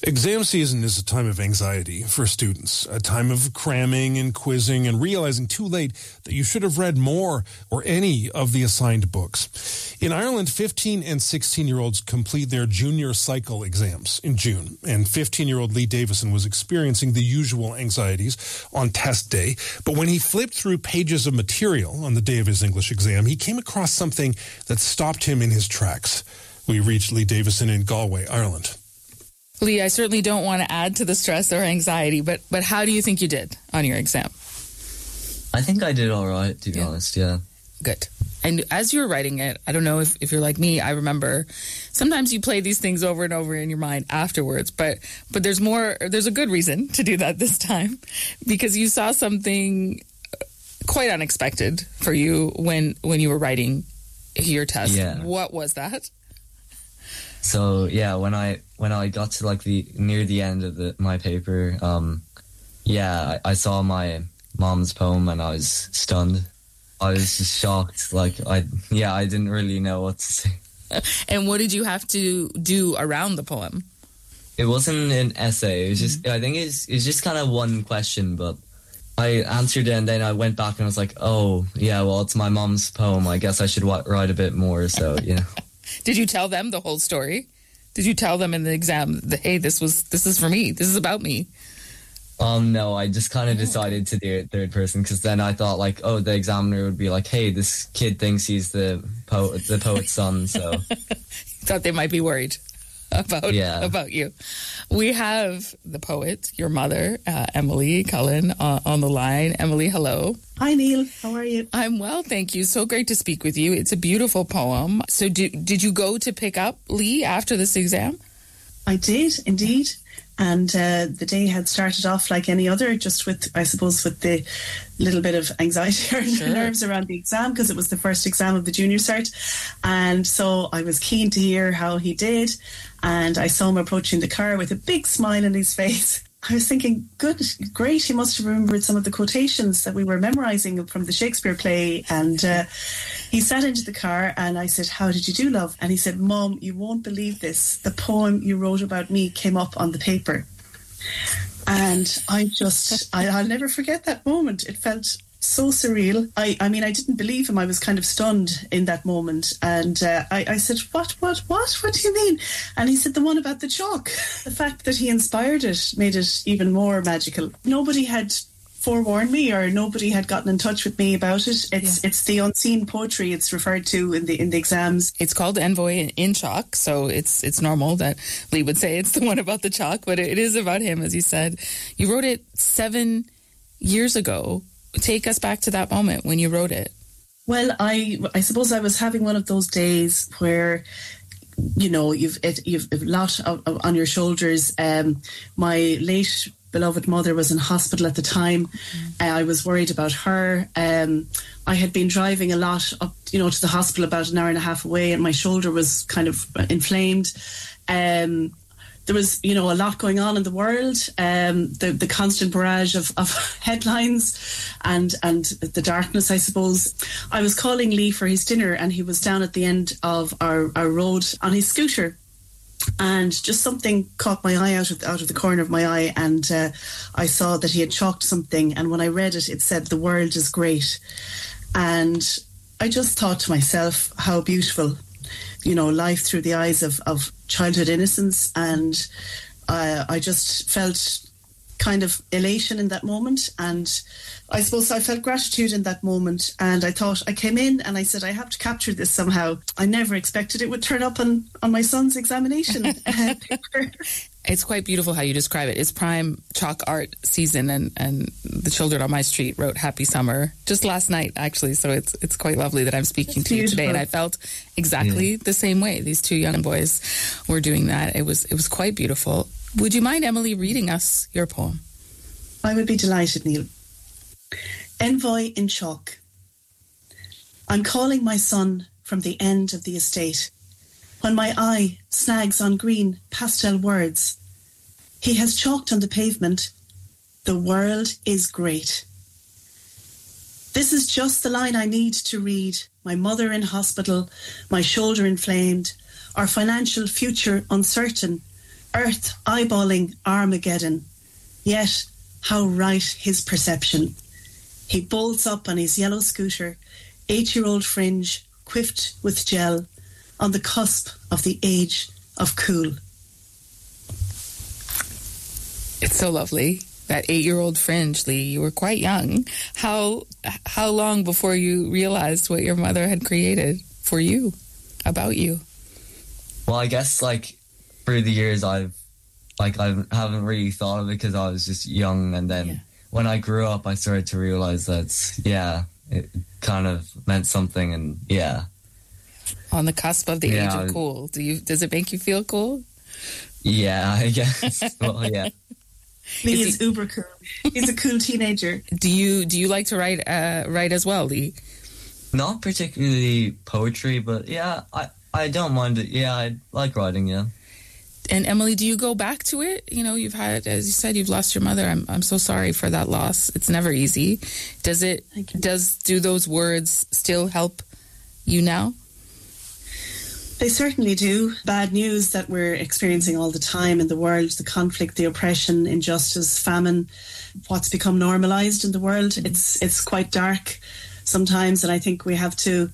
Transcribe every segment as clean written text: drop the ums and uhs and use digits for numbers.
Exam season is a time of anxiety for students, a time of cramming and quizzing and realizing too late that you should have read more or any of the assigned books. In Ireland, 15 and 16-year-olds complete their junior cycle exams in June, and 15-year-old Lee Davison was experiencing the usual anxieties on test day. But when he flipped through pages of material on the day of his English exam, he came across something that stopped him in his tracks. We reached Lee Davison in Galway, Ireland. Lee, I certainly don't want to add to the stress or anxiety, but how do you think you did on your exam? I think I did all right, to be honest, yeah. Good. And as you were writing it, I don't know if you're like me, I remember sometimes you play these things over and over in your mind afterwards, but there's a good reason to do that this time, because you saw something quite unexpected for you when you were writing your test. Yeah. What was that? So yeah, when I got to like near the end of my paper, I saw my mom's poem and I was stunned. I was just shocked. I didn't really know what to say. And what did you have to do around the poem? It wasn't an essay. It was just I think it's just kind of one question, but I answered it and then I went back and I was like, oh yeah, well it's my mom's poem. I guess I should write a bit more. So yeah. Did you tell them the whole story? Did you tell them in the exam that, hey, this is for me, this is about me? No, I just kind of decided to do it third person, because then I thought the examiner would be like, hey, this kid thinks he's the poet's son, so. Thought they might be worried about you. We have the poet, your mother, Emily Cullen, on the line. Emily, hello. Hi, Neil. How are you? I'm well, thank you. So great to speak with you. It's a beautiful poem. So did you go to pick up Lee after this exam? I did, indeed. And the day had started off like any other, just with the little bit of anxiety or nerves around the exam, because it was the first exam of the junior cert. And so I was keen to hear how he did. And I saw him approaching the car with a big smile on his face. I was thinking, great, he must have remembered some of the quotations that we were memorising from the Shakespeare play. And he sat into the car and I said, how did you do, love? And he said, Mum, you won't believe this. The poem you wrote about me came up on the paper. And I'll never forget that moment. It felt so surreal. I mean, I didn't believe him. I was kind of stunned in that moment. And I said, what do you mean? And he said, the one about the chalk. The fact that he inspired it made it even more magical. Nobody had forewarned me, or nobody had gotten in touch with me about it. It's the unseen poetry it's referred to in the exams. It's called Envoy in Chalk, so it's normal that Lee would say it's the one about the chalk, but it is about him, as you said. You wrote it 7 years ago. Take us back to that moment when you wrote it. Well, I suppose I was having one of those days where, you know, you've a lot on your shoulders. My late beloved mother was in hospital at the time. I was worried about her. I had been driving a lot up, to the hospital about an hour and a half away, and my shoulder was kind of inflamed. There was, a lot going on in the world, the constant barrage of headlines and the darkness, I suppose. I was calling Lee for his dinner, and he was down at the end of our road on his scooter. And just something caught my eye out of the corner of my eye, and I saw that he had chalked something. And when I read it, it said, "The world is great." And I just thought to myself, how beautiful, life through the eyes of childhood innocence. And I just felt kind of elation in that moment. And I suppose I felt gratitude in that moment. And I thought, I came in and I said, I have to capture this somehow. I never expected it would turn up on my son's examination paper. It's quite beautiful how you describe it. It's prime chalk art season, and the children on my street wrote Happy Summer just last night, actually. So it's quite lovely that I'm speaking to you today. And I felt exactly the same way. These two young boys were doing that. It was quite beautiful. Would you mind, Emily, reading us your poem? I would be delighted, Neil. Envoy in Chalk. I'm calling my son from the end of the estate. When my eye snags on green pastel words, he has chalked on the pavement, "The world is great." This is just the line I need to read. My mother in hospital, my shoulder inflamed, our financial future uncertain, earth eyeballing Armageddon. Yet, how right his perception. He bolts up on his yellow scooter, 8-year-old fringe, quiffed with gel, on the cusp of the age of cool. It's so lovely. That 8-year-old fringe, Lee, you were quite young. How long before you realized what your mother had created for you, about you? Well, I guess like through the years I haven't really thought of it because I was just young, and then when I grew up I started to realize that it kind of meant something, and on the cusp of the age of cool. Does it make you feel cool? Yeah, I guess. Well, yeah. Lee is uber cool. He's a cool teenager. Do you like to write as well, Lee? Not particularly poetry, but I don't mind it. Yeah, I like writing, yeah. And Emily, do you go back to it? You know, you've had, as you said, you've lost your mother. I'm so sorry for that loss. It's never easy. Do those words still help you now? They certainly do. Bad news that we're experiencing all the time in the world, the conflict, the oppression, injustice, famine, what's become normalized in the world. It's quite dark sometimes, and I think we have to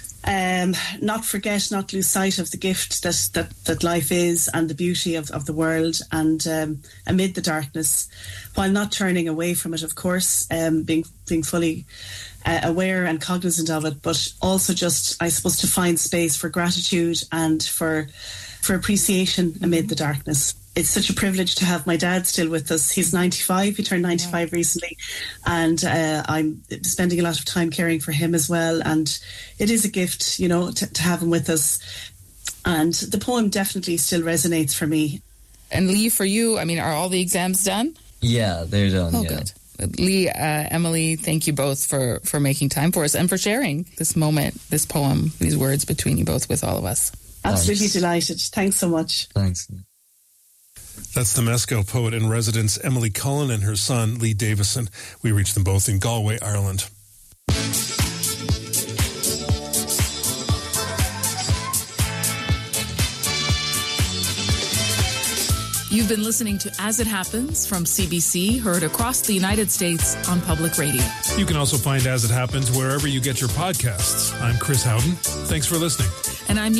not lose sight of the gift that life is, and the beauty of the world, and amid the darkness, while not turning away from it, of course, being fully aware and cognizant of it, but also just, I suppose, to find space for gratitude and for appreciation amid the darkness. It's such a privilege to have my dad still with us. He's 95. He turned 95 recently, and I'm spending a lot of time caring for him as well. And it is a gift, you know, to have him with us. And the poem definitely still resonates for me. And Lee, for you, I mean, are all the exams done? Yeah, they're done. Oh, good. Lee, Emily, thank you both for making time for us and for sharing this moment, this poem, these words between you both with all of us. Absolutely delighted. Thanks so much. Thanks. That's the Mescal poet in residence, Emily Cullen, and her son, Lee Davison. We reached them both in Galway, Ireland. You've been listening to As It Happens from CBC, heard across the United States on public radio. You can also find As It Happens wherever you get your podcasts. I'm Chris Howden. Thanks for listening. And I'm